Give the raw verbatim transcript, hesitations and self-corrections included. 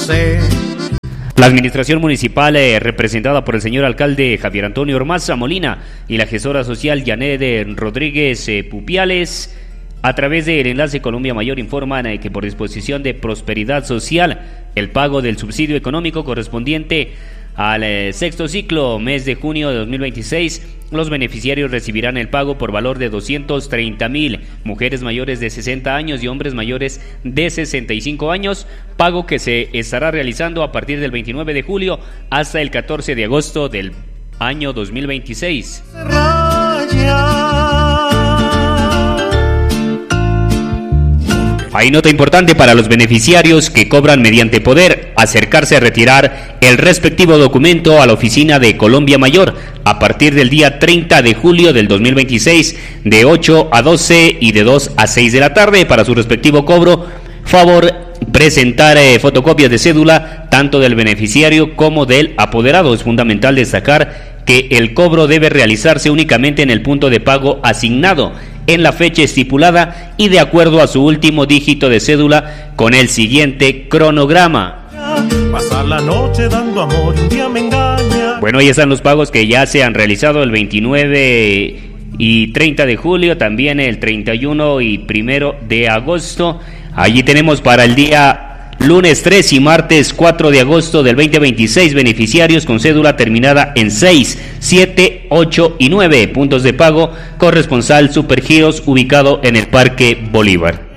sé. La administración municipal, eh, representada por el señor alcalde Javier Antonio Ormaza Molina y la gestora social Yanet Rodríguez eh, Pupiales, a través del enlace Colombia Mayor, informan eh, que por disposición de Prosperidad Social, el pago del subsidio económico correspondiente al eh, sexto ciclo, mes de junio de dos mil veintiséis, los beneficiarios recibirán el pago por valor de doscientos treinta mil, mujeres mayores de sesenta años y hombres mayores de sesenta y cinco años, pago que se estará realizando a partir del veintinueve de julio hasta el catorce de agosto del año dos mil veintiséis. Hay nota importante para los beneficiarios que cobran mediante poder acercarse a retirar el respectivo documento a la oficina de Colombia Mayor a partir del día treinta de julio del dos mil veintiséis de ocho a doce y de dos a seis de la tarde para su respectivo cobro. Favor presentar eh, fotocopias de cédula tanto del beneficiario como del apoderado. Es fundamental destacar que el cobro debe realizarse únicamente en el punto de pago asignado en la fecha estipulada y de acuerdo a su último dígito de cédula con el siguiente cronograma. Pasar la noche dando amor, un día me engaña. Bueno, ahí están los pagos que ya se han realizado el veintinueve y treinta de julio, también el treinta y uno y primero de agosto. Allí tenemos para el día lunes tres y martes cuatro de agosto del veinte veintiséis beneficiarios con cédula terminada en seis, siete, ocho y nueve, puntos de pago, corresponsal Supergiros ubicado en el Parque Bolívar.